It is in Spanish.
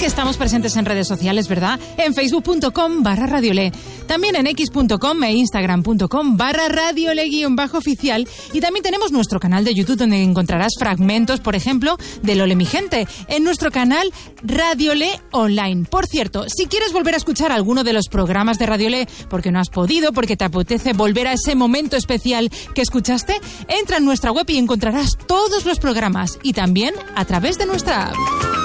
que estamos presentes en redes sociales, ¿verdad? En facebook.com/radiole, también en x.com e instagram.com/radiole_oficial, y también tenemos nuestro canal de YouTube donde encontrarás fragmentos, por ejemplo, de Ole mi gente, en nuestro canal Radiole Online. Por cierto, si quieres volver a escuchar alguno de los programas de Radiole porque no has podido, porque te apetece volver a ese momento especial que escuchaste, entra en nuestra web y encontrarás todos los programas, y también a través de nuestra app.